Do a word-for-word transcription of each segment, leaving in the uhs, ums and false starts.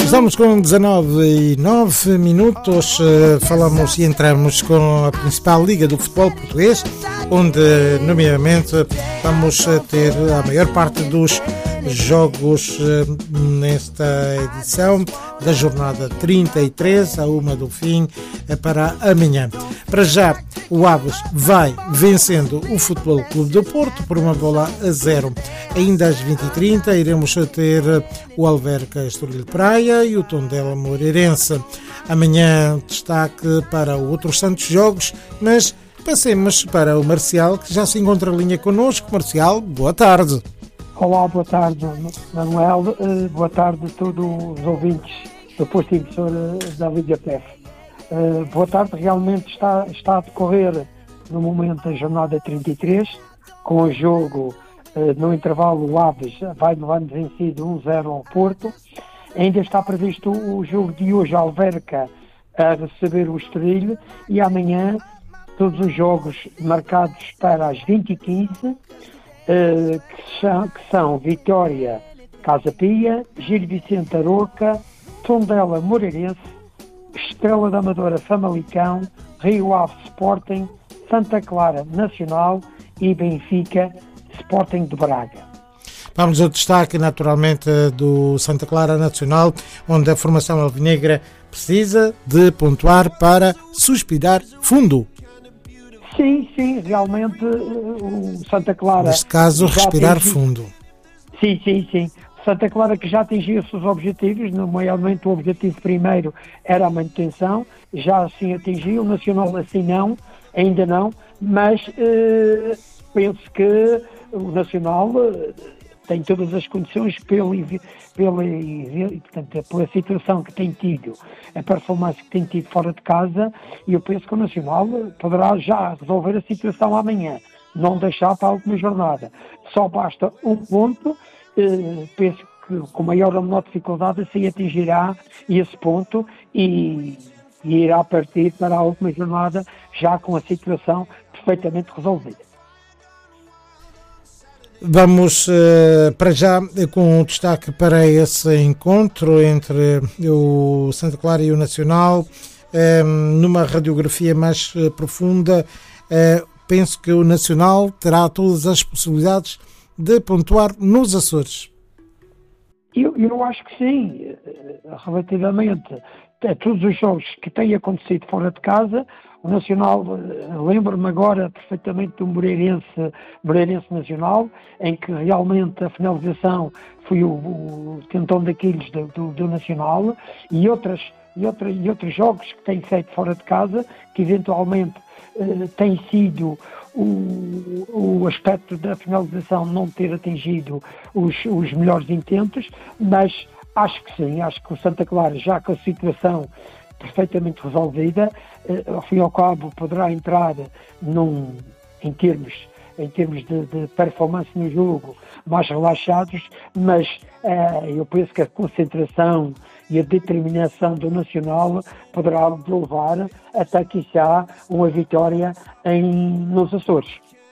Estamos com dezanove e nove minutos, falamos e entramos com a principal liga do futebol português, onde, nomeadamente, vamos ter a maior parte dos jogos nesta edição da jornada trinta e três, a uma do fim, para amanhã. Para já, o Aves vai vencendo o Futebol Clube do Porto por uma bola a zero. Ainda às vinte e trinta iremos ter o Alverca Estoril Praia e o Tondela Moreirense. Amanhã destaque para outros tantos jogos, mas passemos para o Marcial, que já se encontra em linha connosco. Marcial, boa tarde. Olá, boa tarde, Manuel. Uh, boa tarde a todos os ouvintes do posto emissor da Liga P F. Uh, boa tarde, realmente está, está a decorrer no momento a jornada trinta e três, com o jogo uh, no intervalo o Aves vai levando vencido um zero ao Porto. Ainda está previsto o jogo de hoje, a Alverca a receber o Estoril, e amanhã todos os jogos marcados para as vinte e quinze. Uh, que, são, que são Vitória Casa Pia, Gil Vicente Aroca, Tondela Moreirense, Estrela da Amadora Famalicão, Rio Ave Sporting, Santa Clara Nacional e Benfica Sporting de Braga. Vamos ao destaque, naturalmente, do Santa Clara Nacional, onde a formação alvinegra precisa de pontuar para suspirar fundo. Sim, sim, realmente o Santa Clara... Neste caso, respirar atingiu... fundo. Sim, sim, sim. Santa Clara que já atingiu os seus objetivos, nomeadamente o objetivo primeiro era a manutenção, já assim atingiu, o Nacional assim não, ainda não, mas eh, penso que o Nacional eh, tem todas as condições pela, pela, portanto, pela situação que tem tido, a performance que tem tido fora de casa, e eu penso que o Nacional poderá já resolver a situação amanhã, não deixar para a última jornada. Só basta um ponto, eh, penso que com maior ou menor dificuldade assim atingirá esse ponto e, e irá partir para a última jornada já com a situação perfeitamente resolvida. Vamos uh, para já com um destaque para esse encontro entre o Santa Clara e o Nacional, um, numa radiografia mais uh, profunda. Uh, penso que o Nacional terá todas as possibilidades de pontuar nos Açores. Eu, eu acho que sim, relativamente a todos os jogos que têm acontecido fora de casa. O Nacional, lembro-me agora perfeitamente do Moreirense, Moreirense Nacional, em que realmente a finalização foi o, o tendão daqueles do, do, do Nacional, e, outras, e, outra, e outros jogos que têm feito fora de casa, que eventualmente eh, têm sido o, o aspecto da finalização não ter atingido os, os melhores intentos, mas acho que sim, acho que o Santa Clara, já com a situação perfeitamente resolvida, eh, ao fim e ao cabo poderá entrar num, em termos, em termos de, de performance no jogo mais relaxados, mas eh, eu penso que a concentração e a determinação do Nacional poderá levar até quiçá uma vitória em, nos Açores.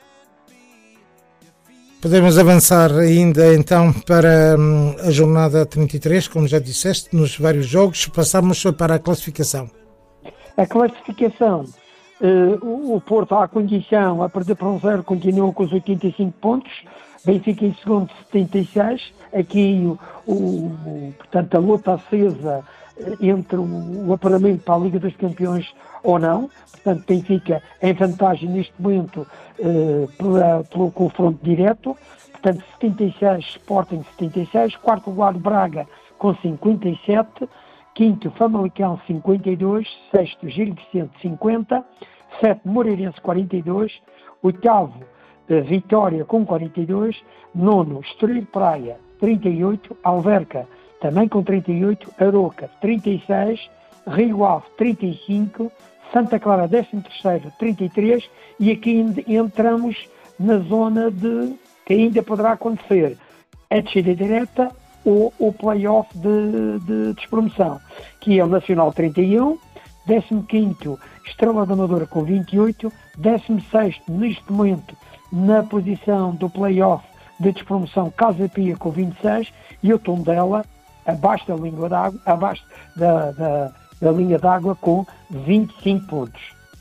Podemos avançar ainda então para hum, a jornada trinta e três, como já disseste, nos vários jogos. Passamos para a classificação. A classificação, uh, o, o Porto à condição a perder para um zero continua com os oitenta e cinco pontos, Benfica em segundo setenta e seis, aqui o, o, portanto a luta acesa entre o, o apuramento para a Liga dos Campeões ou não, portanto Benfica em vantagem neste momento uh, pela, pelo confronto direto, portanto setenta e seis, Sporting setenta e seis, quarto lugar Braga com cinquenta e sete, quinto Famalicão cinquenta e dois, sexto Gil Vicente cinquenta, sétimo Moreirense quarenta e dois, oitavo uh, Vitória com quarenta e dois, nono Estoril Praia trinta e oito, Alverca também com trinta e oito, Aroca trinta e seis, Rio Ave trinta e cinco, Santa Clara décimo terceiro trinta e três, e aqui entramos na zona de que ainda poderá acontecer a descida direta ou o play-off de, de despromoção, que é o Nacional trinta e um, décimo quinto Estrela da Amadora com vinte e oito, décimo sexto neste momento na posição do play-off de despromoção Casa Pia com vinte e seis, e o Tondela abaixo da linha d'água, abaixo da, da, da linha d'água com vinte e cinco pontos.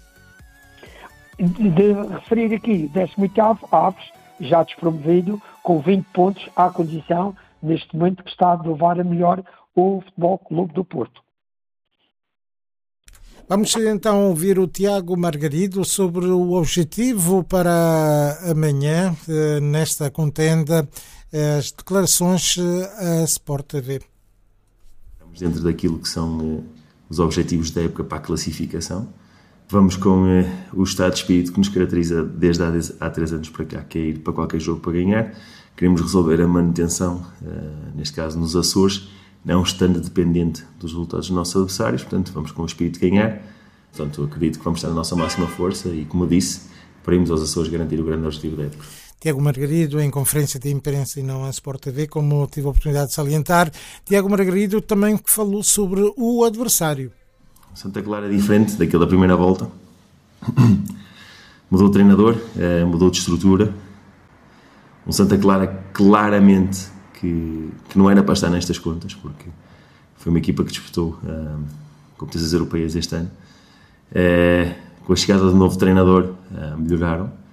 De, de referir aqui, décimo oitavo, Aves, já despromovido, com vinte pontos, à condição, neste momento, que está a levar a melhor o Futebol Clube do Porto. Vamos então ouvir o Tiago Margarido sobre o objetivo para amanhã, nesta contenda, as declarações à Sport T V. Estamos dentro daquilo que são os objetivos da época para a classificação. Vamos com o estado de espírito que nos caracteriza desde há três anos para cá, que é ir para qualquer jogo para ganhar. Queremos resolver a manutenção, neste caso nos Açores, não estando dependente dos resultados dos nossos adversários, portanto vamos com o espírito de ganhar. Portanto, acredito que vamos estar na nossa máxima força e, como disse, para irmos aos Açores garantir o grande objetivo da época. Tiago Margarido, em conferência de imprensa e não a Sport T V, como tive a oportunidade de salientar. Tiago Margarido também falou sobre o adversário. Santa Clara é diferente daquele da primeira volta. Mudou o treinador, mudou de estrutura. Um Santa Clara claramente que, que não era para estar nestas contas, porque foi uma equipa que disputou um, competições europeias este ano. É, com a chegada do novo treinador, uh, melhoraram.